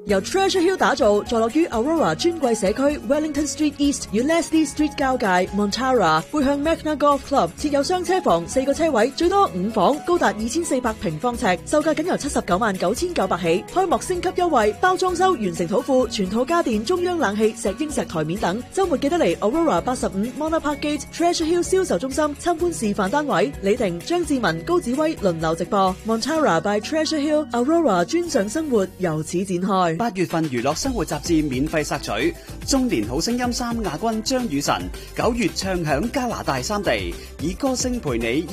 由 Treasure Hill 打造，坐落於 Aurora 尊貴社區 Wellington Street East 與 Leslie Street 交界 Montara， 背向 Magna Golf Club， 設有雙車房，4個車位，最多5房，高達2400平方尺，售價僅由799900起。開幕升級優惠，包裝修、完成土庫、全套家電、中央冷氣、石英石台面等。週末記得嚟 Aurora 85 Mona Park Gate Treasure Hill 銷售中心參觀示範單位。李婷、張志文、高子威輪流直播。Montara by Treasure Hill Aurora 專上生活由此展開。 8月份娛樂生活雜誌免費索取，中年好聲音3亞軍張雨晨9月唱響加拿大3地，以歌聲陪你